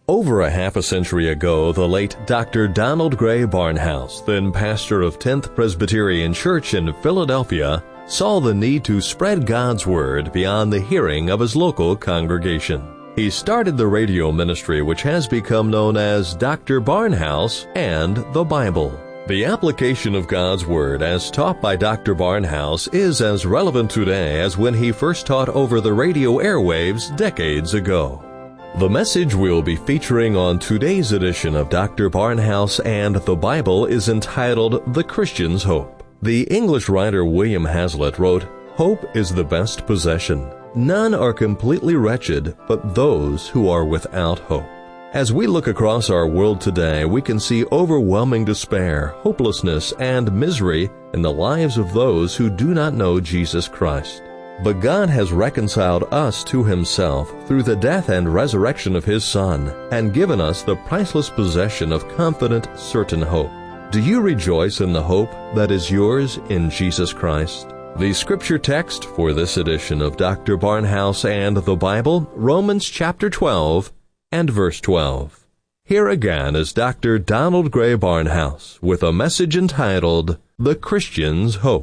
Over a half a century ago, the late Dr. Donald Gray Barnhouse, then pastor of 10th Presbyterian Church in Philadelphia, saw the need to spread God's Word beyond the hearing of his local congregation. He started the radio ministry which has become known as Dr. Barnhouse and the Bible. The application of God's Word as taught by Dr. Barnhouse is as relevant today as when he first taught over the radio airwaves decades ago. The message we'll be featuring on today's edition of Dr. Barnhouse and the Bible is entitled The Christian's Hope. The English writer William Hazlitt wrote, "Hope is the best possession. None are completely wretched but those who are without hope." As we look across our world today, we can see overwhelming despair, hopelessness, and misery in the lives of those who do not know Jesus Christ. But God has reconciled us to Himself through the death and resurrection of His Son, and given us the priceless possession of confident, certain hope. Do you rejoice in the hope that is yours in Jesus Christ? The scripture text for this edition of Dr. Barnhouse and the Bible, Romans chapter 12 and verse 12. Here again is Dr. Donald Gray Barnhouse with a message entitled, The Christian's Hope.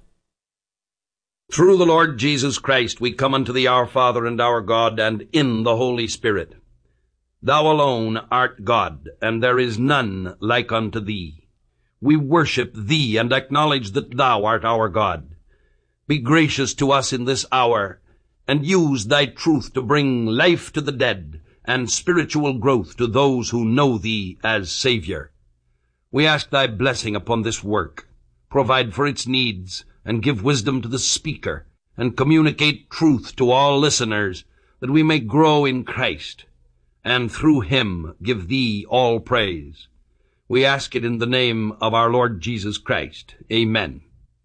Through the Lord Jesus Christ we come unto thee, our Father and our God, and in the Holy Spirit. Thou alone art God, and there is none like unto thee. We worship thee and acknowledge that thou art our God. Be gracious to us in this hour, and use thy truth to bring life to the dead and spiritual growth to those who know thee as Savior. We ask thy blessing upon this work. Provide for its needs, and give wisdom to the speaker, and communicate truth to all listeners, that we may grow in Christ, and through him give thee all praise. We ask it in the name of our Lord Jesus Christ. Amen.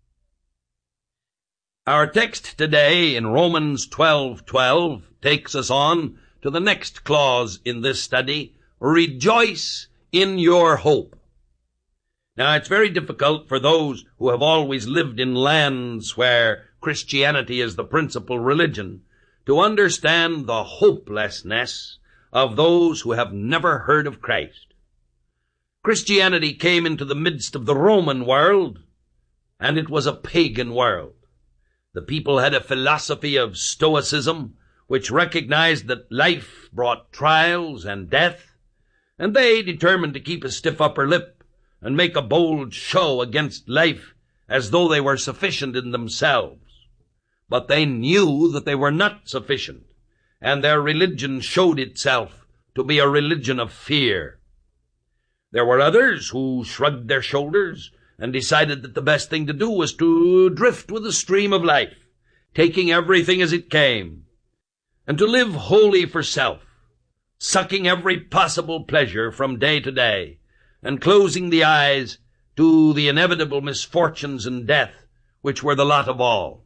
Our text today in Romans 12:12 takes us on to the next clause in this study, rejoice in your hope. Now, it's very difficult for those who have always lived in lands where Christianity is the principal religion to understand the hopelessness of those who have never heard of Christ. Christianity came into the midst of the Roman world, and it was a pagan world. The people had a philosophy of Stoicism, which recognized that life brought trials and death, and they determined to keep a stiff upper lip and make a bold show against life as though they were sufficient in themselves. But they knew that they were not sufficient, and their religion showed itself to be a religion of fear. There were others who shrugged their shoulders and decided that the best thing to do was to drift with the stream of life, taking everything as it came, and to live wholly for self, sucking every possible pleasure from day to day, and closing the eyes to the inevitable misfortunes and death which were the lot of all.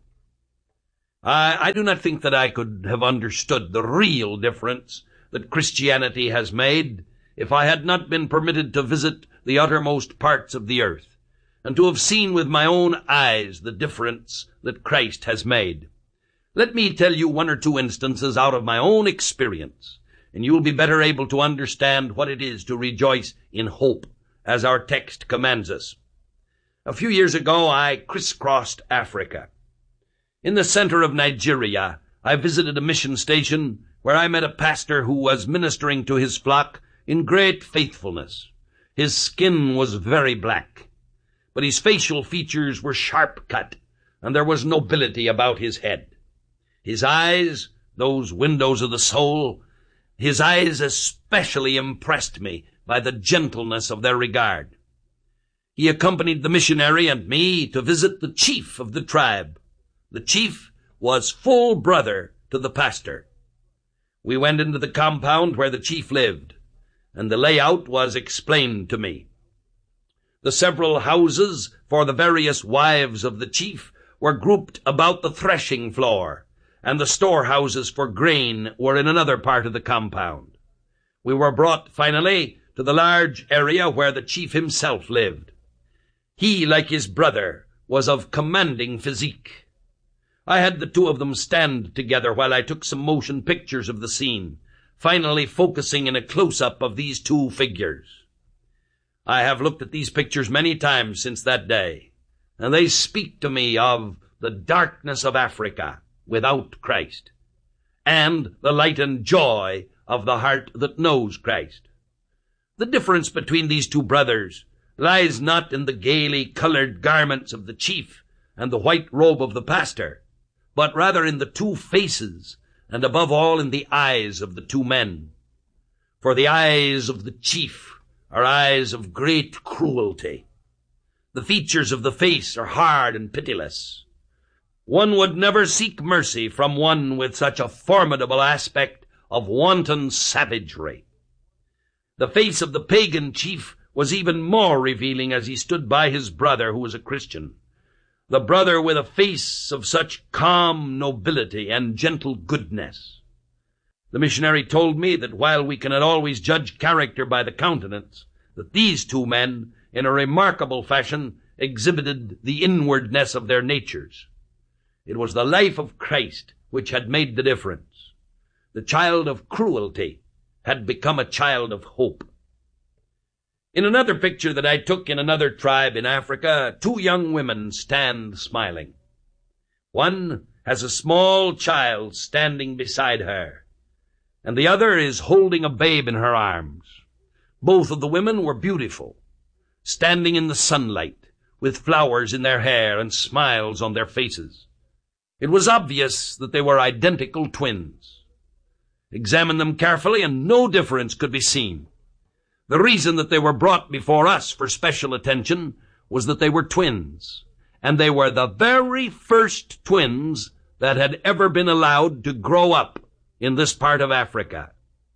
I do not think that I could have understood the real difference that Christianity has made if I had not been permitted to visit the uttermost parts of the earth, and to have seen with my own eyes the difference that Christ has made. Let me tell you one or two instances out of my own experience, and you will be better able to understand what it is to rejoice in hope, as our text commands us. A few years ago, I crisscrossed Africa. In the center of Nigeria, I visited a mission station where I met a pastor who was ministering to his flock in great faithfulness. His skin was very black, but his facial features were sharp cut, and there was nobility about his head. His eyes, those windows of the soul, his eyes especially impressed me by the gentleness of their regard. He accompanied the missionary and me to visit the chief of the tribe. The chief was full brother to the pastor. We went into the compound where the chief lived, and the layout was explained to me. The several houses for the various wives of the chief were grouped about the threshing floor, and the storehouses for grain were in another part of the compound. We were brought, finally, to the large area where the chief himself lived. He, like his brother, was of commanding physique. I had the two of them stand together while I took some motion pictures of the scene, finally focusing in a close-up of these two figures. I have looked at these pictures many times since that day, and they speak to me of the darkness of Africa without Christ, and the light and joy of the heart that knows Christ. The difference between these two brothers lies not in the gaily colored garments of the chief and the white robe of the pastor, but rather in the two faces, and above all in the eyes of the two men. For the eyes of the chief are eyes of great cruelty. The features of the face are hard and pitiless. One would never seek mercy from one with such a formidable aspect of wanton savagery. The face of the pagan chief was even more revealing as he stood by his brother who was a Christian, the brother with a face of such calm nobility and gentle goodness. The missionary told me that while we cannot always judge character by the countenance, that these two men, in a remarkable fashion, exhibited the inwardness of their natures. It was the life of Christ which had made the difference. The child of cruelty had become a child of hope. In another picture that I took in another tribe in Africa, two young women stand smiling. One has a small child standing beside her, and the other is holding a babe in her arms. Both of the women were beautiful, standing in the sunlight, with flowers in their hair and smiles on their faces. It was obvious that they were identical twins. Examine them carefully, and no difference could be seen. The reason that they were brought before us for special attention was that they were twins, and they were the very first twins that had ever been allowed to grow up in this part of Africa.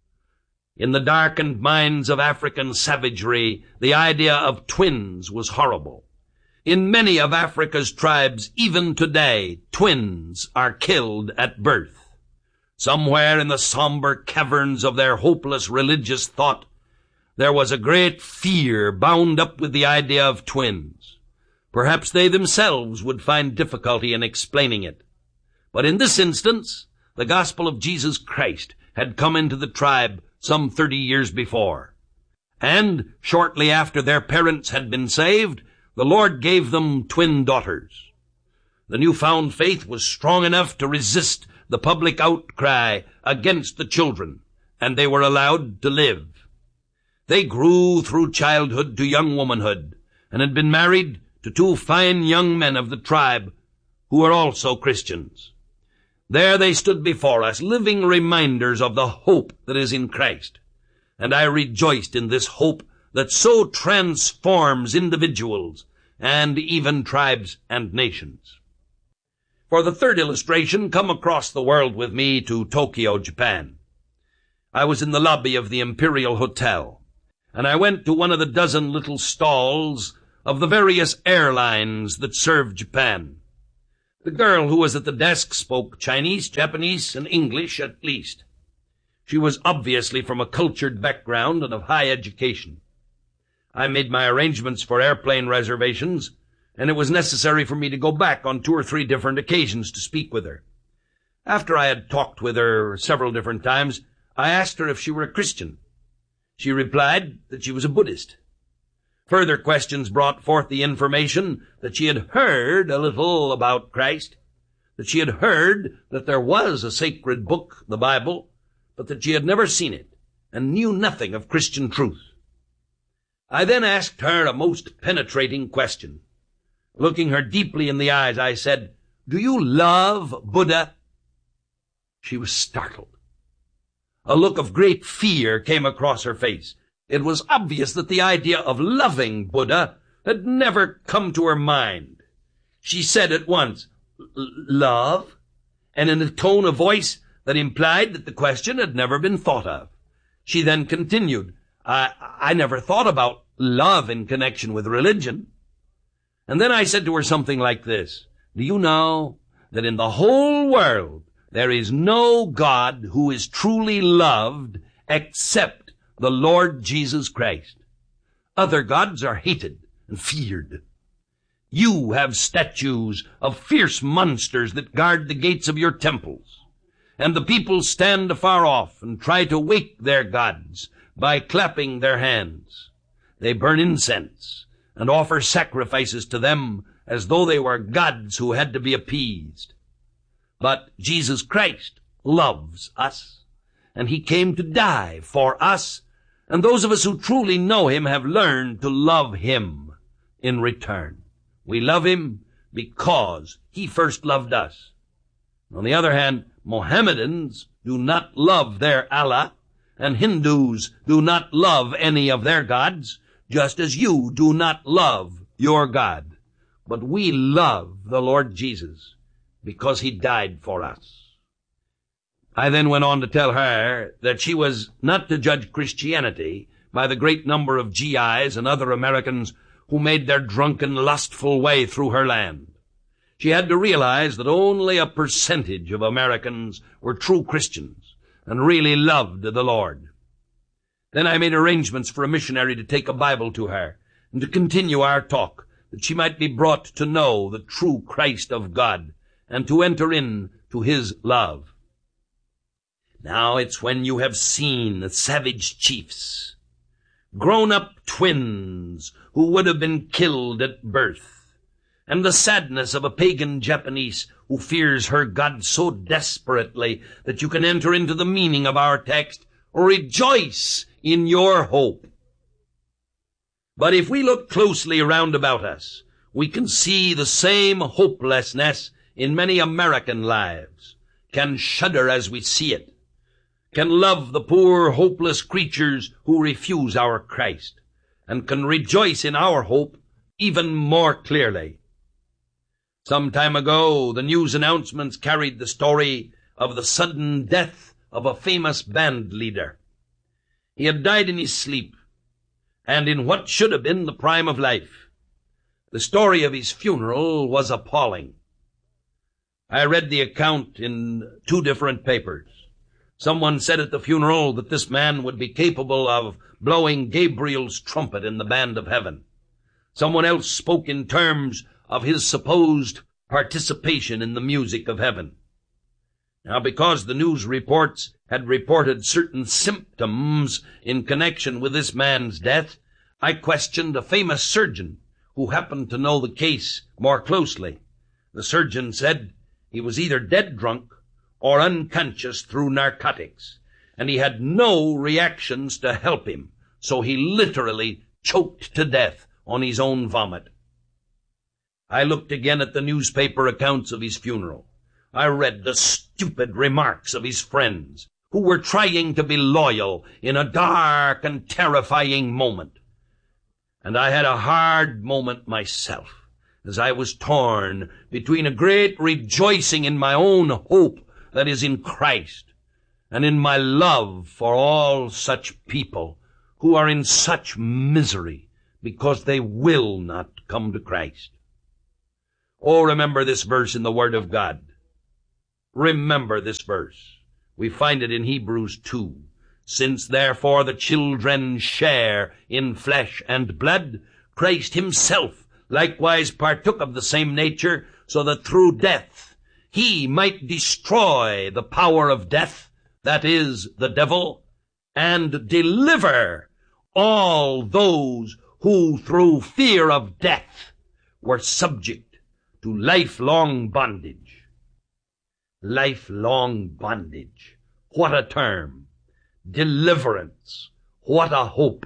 In the darkened minds of African savagery, the idea of twins was horrible. In many of Africa's tribes, even today, twins are killed at birth. Somewhere in the somber caverns of their hopeless religious thought, there was a great fear bound up with the idea of twins. Perhaps they themselves would find difficulty in explaining it. But in this instance, the gospel of Jesus Christ had come into the tribe some 30 years before. And shortly after their parents had been saved, the Lord gave them twin daughters. The newfound faith was strong enough to resist the public outcry against the children, and they were allowed to live. They grew through childhood to young womanhood, and had been married to two fine young men of the tribe who were also Christians. There they stood before us, living reminders of the hope that is in Christ, and I rejoiced in this hope that so transforms individuals and even tribes and nations. For the third illustration, come across the world with me to Tokyo, Japan. I was in the lobby of the Imperial Hotel, and I went to one of the dozen little stalls of the various airlines that serve Japan. The girl who was at the desk spoke Chinese, Japanese, and English at least. She was obviously from a cultured background and of high education. I made my arrangements for airplane reservations, and it was necessary for me to go back on 2 or 3 different occasions to speak with her. After I had talked with her several different times, I asked her if she were a Christian. She replied that she was a Buddhist. Further questions brought forth the information that she had heard a little about Christ, that she had heard that there was a sacred book, the Bible, but that she had never seen it and knew nothing of Christian truth. I then asked her a most penetrating question. Looking her deeply in the eyes, I said, "Do you love Buddha?" She was startled. A look of great fear came across her face. It was obvious that the idea of loving Buddha had never come to her mind. She said at once, "Love?" and in a tone of voice that implied that the question had never been thought of. She then continued, I never thought about love in connection with religion." And then I said to her something like this, "Do you know that in the whole world there is no God who is truly loved except the Lord Jesus Christ? Other gods are hated and feared. You have statues of fierce monsters that guard the gates of your temples, and the people stand afar off and try to wake their gods by clapping their hands. They burn incense and offer sacrifices to them as though they were gods who had to be appeased. But Jesus Christ loves us, and he came to die for us, and those of us who truly know him have learned to love him in return. We love him because he first loved us. On the other hand, Mohammedans do not love their Allah, and Hindus do not love any of their gods, just as you do not love your God. But we love the Lord Jesus because he died for us. I then went on to tell her that she was not to judge Christianity by the great number of GIs and other Americans who made their drunken, lustful way through her land. She had to realize that only a percentage of Americans were true Christians and really loved the Lord. Then I made arrangements for a missionary to take a Bible to her and to continue our talk, that she might be brought to know the true Christ of God and to enter into his love. Now it's when you have seen the savage chiefs, grown-up twins who would have been killed at birth, and the sadness of a pagan Japanese who fears her God so desperately that you can enter into the meaning of our text, rejoice in your hope. But if we look closely round about us, we can see the same hopelessness in many American lives, can shudder as we see it, can love the poor hopeless creatures who refuse our Christ, and can rejoice in our hope even more clearly. Some time ago, the news announcements carried the story of the sudden death of a famous band leader. He had died in his sleep, and in what should have been the prime of life. The story of his funeral was appalling. I read the account in 2 different papers. Someone said at the funeral that this man would be capable of blowing Gabriel's trumpet in the band of heaven. Someone else spoke in terms of his supposed participation in the music of heaven. Now, because the news reports had reported certain symptoms in connection with this man's death, I questioned a famous surgeon who happened to know the case more closely. The surgeon said he was either dead drunk or unconscious through narcotics, and he had no reactions to help him, so he literally choked to death on his own vomit. I looked again at the newspaper accounts of his funeral. I read the stupid remarks of his friends, who were trying to be loyal in a dark and terrifying moment. And I had a hard moment myself, as I was torn between a great rejoicing in my own hope that is in Christ, and in my love for all such people who are in such misery because they will not come to Christ. Oh, remember this verse in the Word of God. Remember this verse. We find it in Hebrews 2. Since therefore the children share in flesh and blood, Christ himself likewise partook of the same nature, so that through death he might destroy the power of death, that is, the devil, and deliver all those who through fear of death were subject to lifelong bondage. Lifelong bondage. What a term. Deliverance. What a hope.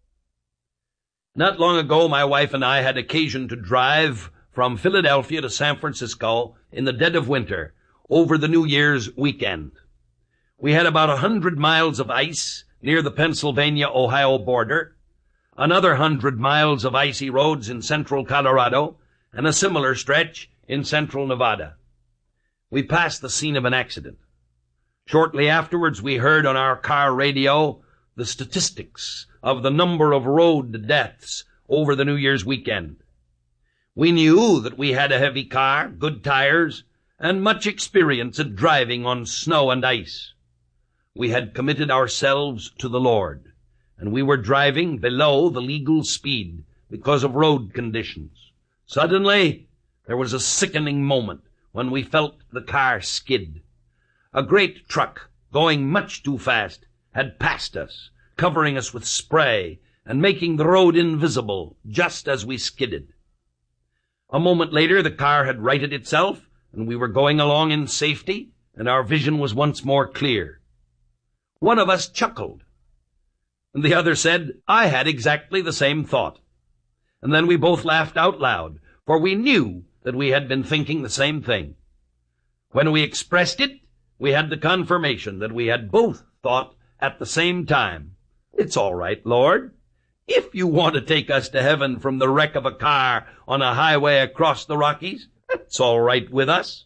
Not long ago, my wife and I had occasion to drive from Philadelphia to San Francisco in the dead of winter over the New Year's weekend. We had about 100 miles of ice near the Pennsylvania-Ohio border, another 100 miles of icy roads in central Colorado, and a similar stretch in central Nevada. We passed the scene of an accident. Shortly afterwards, we heard on our car radio the statistics of the number of road deaths over the New Year's weekend. We knew that we had a heavy car, good tires, and much experience at driving on snow and ice. We had committed ourselves to the Lord, and we were driving below the legal speed because of road conditions. Suddenly, there was a sickening moment when we felt the car skid. A great truck, going much too fast, had passed us, covering us with spray and making the road invisible just as we skidded. A moment later, the car had righted itself, and we were going along in safety, and our vision was once more clear. One of us chuckled, and the other said, "I had exactly the same thought." And then we both laughed out loud, for we knew that we had been thinking the same thing. When we expressed it, we had the confirmation that we had both thought at the same time, "It's all right, Lord. If you want to take us to heaven from the wreck of a car on a highway across the Rockies, that's all right with us."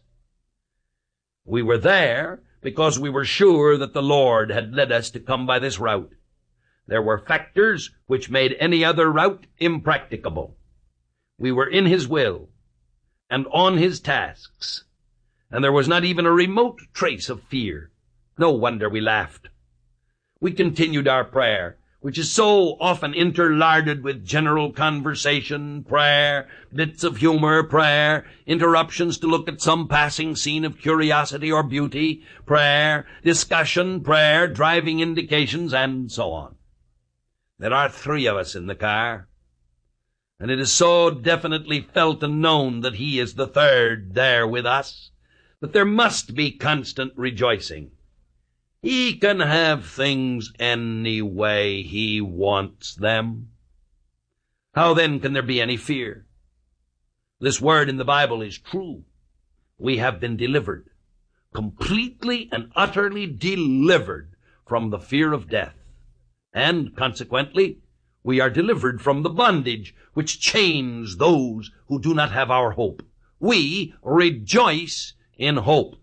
We were there because we were sure that the Lord had led us to come by this route. There were factors which made any other route impracticable. We were in His will and on His tasks, and there was not even a remote trace of fear. No wonder we laughed. We continued our prayer, which is so often interlarded with general conversation, prayer, bits of humor, prayer, interruptions to look at some passing scene of curiosity or beauty, prayer, discussion, prayer, driving indications, and so on. There are 3 of us in the car, and it is so definitely felt and known that He is the 3rd there with us, that there must be constant rejoicing. He can have things any way He wants them. How then can there be any fear? This word in the Bible is true. We have been delivered, completely and utterly delivered from the fear of death. And consequently, we are delivered from the bondage which chains those who do not have our hope. We rejoice in hope.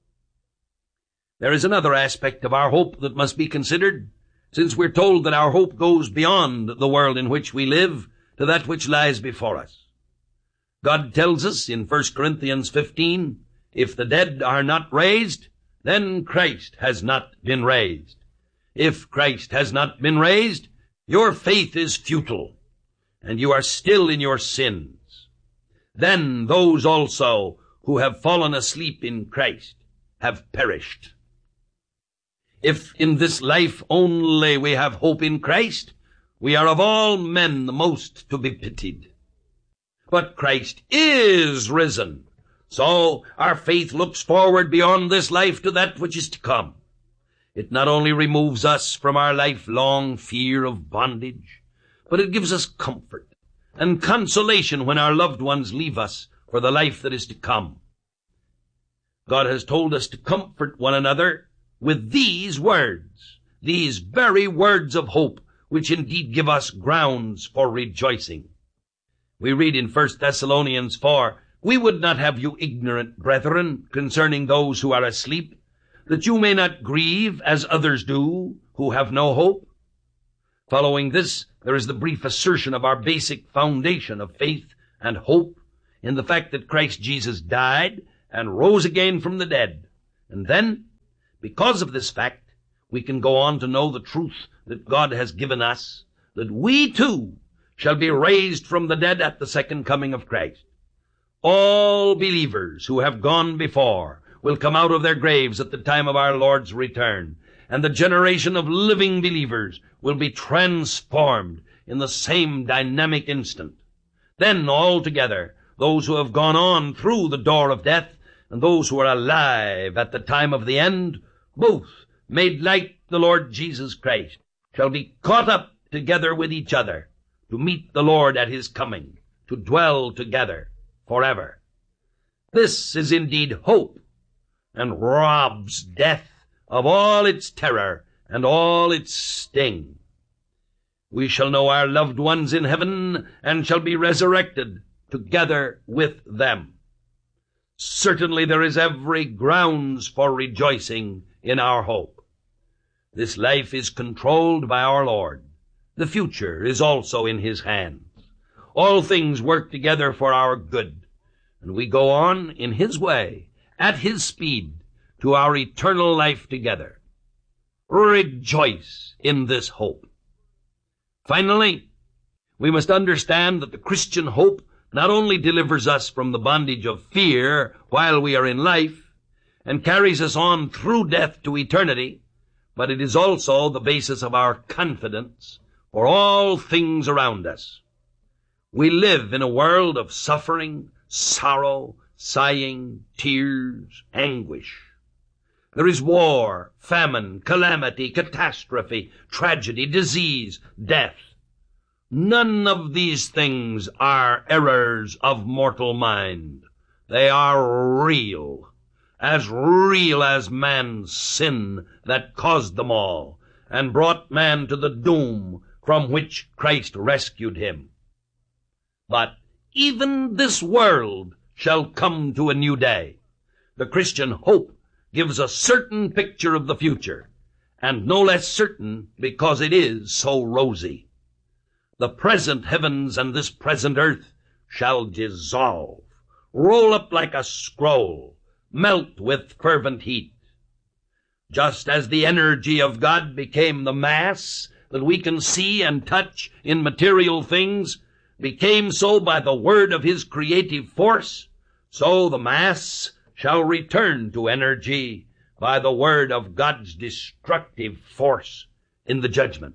There is another aspect of our hope that must be considered, since we're told that our hope goes beyond the world in which we live to that which lies before us. God tells us in 1 Corinthians 15, "If the dead are not raised, then Christ has not been raised. If Christ has not been raised, your faith is futile, and you are still in your sins. Then those also who have fallen asleep in Christ have perished." If in this life only we have hope in Christ, we are of all men the most to be pitied. But Christ is risen, so our faith looks forward beyond this life to that which is to come. It not only removes us from our lifelong fear of bondage, but it gives us comfort and consolation when our loved ones leave us for the life that is to come. God has told us to comfort one another with these words, these very words of hope, which indeed give us grounds for rejoicing. We read in 1 Thessalonians 4, "We would not have you ignorant, brethren, concerning those who are asleep, that you may not grieve as others do, who have no hope." Following this, there is the brief assertion of our basic foundation of faith and hope in the fact that Christ Jesus died and rose again from the dead. And then, because of this fact, we can go on to know the truth that God has given us, that we too shall be raised from the dead at the second coming of Christ. All believers who have gone before will come out of their graves at the time of our Lord's return, and the generation of living believers will be transformed in the same dynamic instant. Then, all together, those who have gone on through the door of death and those who are alive at the time of the end, both made like the Lord Jesus Christ, shall be caught up together with each other to meet the Lord at His coming, to dwell together forever. This is indeed hope, and robs death of all its terror and all its sting. We shall know our loved ones in heaven and shall be resurrected together with them. Certainly there is every grounds for rejoicing in our hope. This life is controlled by our Lord. The future is also in His hands. All things work together for our good, and we go on in His way, at His speed, to our eternal life together. Rejoice in this hope. Finally, we must understand that the Christian hope not only delivers us from the bondage of fear while we are in life, and carries us on through death to eternity, but it is also the basis of our confidence for all things around us. We live in a world of suffering, sorrow, sighing, tears, anguish. There is war, famine, calamity, catastrophe, tragedy, disease, death. None of these things are errors of mortal mind. They are real as man's sin that caused them all, and brought man to the doom from which Christ rescued him. But even this world shall come to a new day. The Christian hope gives a certain picture of the future, and no less certain because it is so rosy. The present heavens and this present earth shall dissolve, roll up like a scroll, melt with fervent heat. Just as the energy of God became the mass that we can see and touch in material things, became so by the word of his creative force, so the mass shall return to energy by the word of God's destructive force in the judgment.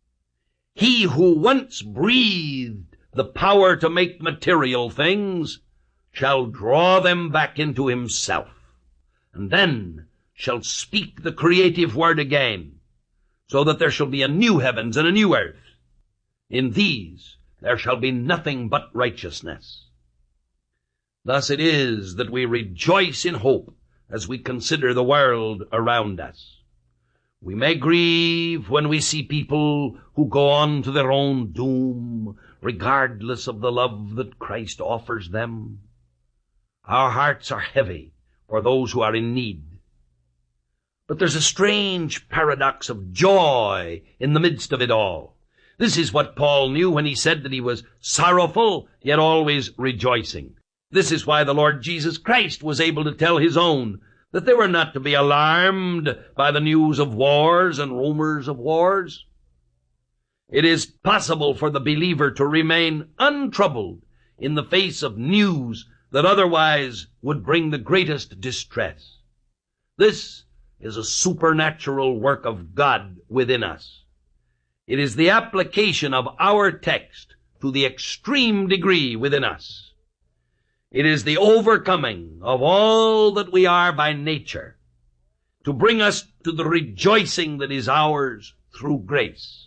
He who once breathed the power to make material things shall draw them back into himself, and then shall speak the creative word again, so that there shall be a new heavens and a new earth. In these there shall be nothing but righteousness. Thus it is that we rejoice in hope as we consider the world around us. We may grieve when we see people who go on to their own doom, regardless of the love that Christ offers them. Our hearts are heavy for those who are in need. But there's a strange paradox of joy in the midst of it all. This is what Paul knew when he said that he was sorrowful, yet always rejoicing. This is why the Lord Jesus Christ was able to tell his own that they were not to be alarmed by the news of wars and rumors of wars. It is possible for the believer to remain untroubled in the face of news that otherwise would bring the greatest distress. This is a supernatural work of God within us. It is the application of our text to the extreme degree within us. It is the overcoming of all that we are by nature to bring us to the rejoicing that is ours through grace.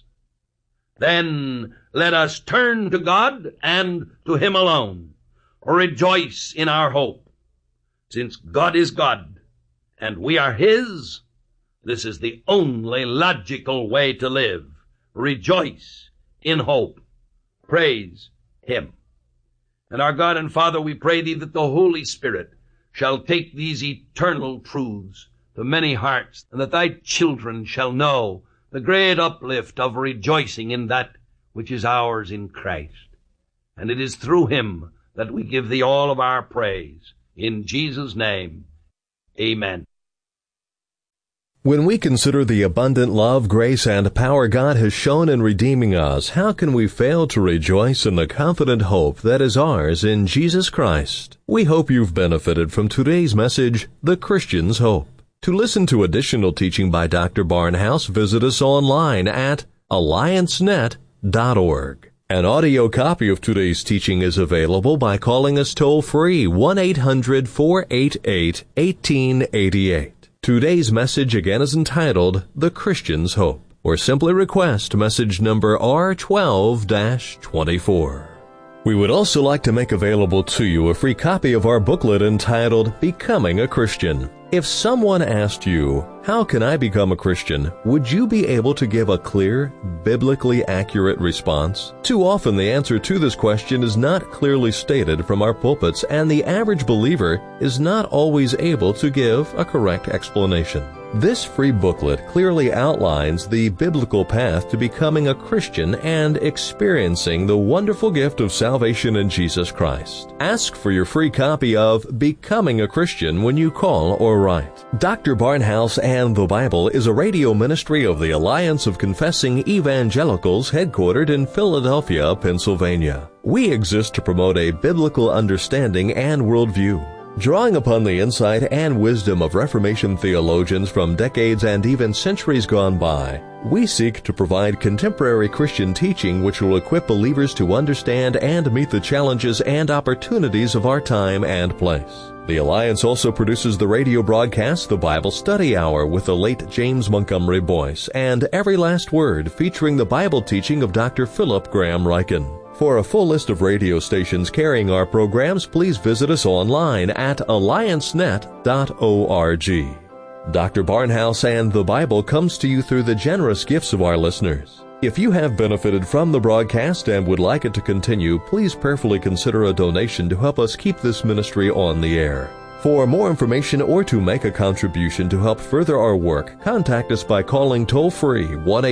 Then let us turn to God and to him alone, rejoice in our hope. Since God is God and we are his, this is the only logical way to live. Rejoice in hope. Praise him. And our God and Father, we pray thee that the Holy Spirit shall take these eternal truths to many hearts, and that thy children shall know the great uplift of rejoicing in that which is ours in Christ. And it is through him that we give thee all of our praise. In Jesus' name, amen. When we consider the abundant love, grace, and power God has shown in redeeming us, how can we fail to rejoice in the confident hope that is ours in Jesus Christ? We hope you've benefited from today's message, The Christian's Hope. To listen to additional teaching by Dr. Barnhouse, visit us online at alliancenet.org. An audio copy of today's teaching is available by calling us toll-free 1-800-488-1888. Today's message again is entitled, The Christian's Hope, or simply request message number R12-24. We would also like to make available to you a free copy of our booklet entitled, Becoming a Christian. If someone asked you, how can I become a Christian? Would you be able to give a clear, biblically accurate response? Too often the answer to this question is not clearly stated from our pulpits, and the average believer is not always able to give a correct explanation. This free booklet clearly outlines the biblical path to becoming a Christian and experiencing the wonderful gift of salvation in Jesus Christ. Ask for your free copy of Becoming a Christian when you call or write. Dr. Barnhouse and the Bible is a radio ministry of the Alliance of Confessing Evangelicals headquartered in Philadelphia, Pennsylvania. We exist to promote a biblical understanding and worldview. Drawing upon the insight and wisdom of Reformation theologians from decades and even centuries gone by, we seek to provide contemporary Christian teaching which will equip believers to understand and meet the challenges and opportunities of our time and place. The Alliance also produces the radio broadcast The Bible Study Hour with the late James Montgomery Boyce and Every Last Word featuring the Bible teaching of Dr. Philip Graham Ryken. For a full list of radio stations carrying our programs, please visit us online at alliancenet.org. Dr. Barnhouse and the Bible comes to you through the generous gifts of our listeners. If you have benefited from the broadcast and would like it to continue, please prayerfully consider a donation to help us keep this ministry on the air. For more information or to make a contribution to help further our work, contact us by calling toll-free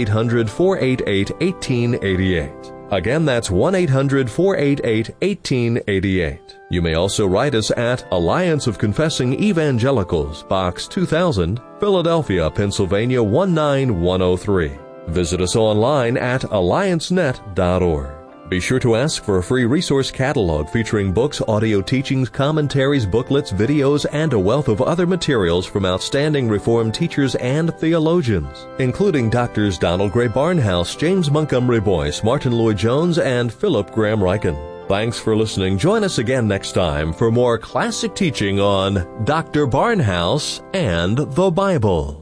1-800-488-1888. Again, that's 1-800-488-1888. You may also write us at Alliance of Confessing Evangelicals, Box 2000, Philadelphia, Pennsylvania 19103. Visit us online at alliancenet.org. Be sure to ask for a free resource catalog featuring books, audio teachings, commentaries, booklets, videos, and a wealth of other materials from outstanding Reformed teachers and theologians, including Drs. Donald Gray Barnhouse, James Montgomery Boyce, Martin Lloyd-Jones, and Philip Graham Ryken. Thanks for listening. Join us again next time for more classic teaching on Dr. Barnhouse and the Bible.